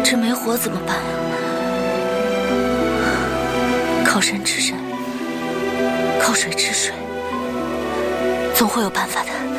这没火怎么办呀？靠山吃山，靠水吃水，总会有办法的。